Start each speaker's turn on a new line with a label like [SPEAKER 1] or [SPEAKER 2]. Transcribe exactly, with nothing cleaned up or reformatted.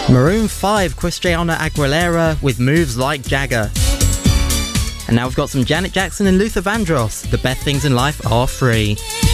[SPEAKER 1] Maroon five, Christiana Aguilera with Moves Like Jagger. And now we've got some Janet Jackson and Luther Vandross, The Best Things in Life Are Free.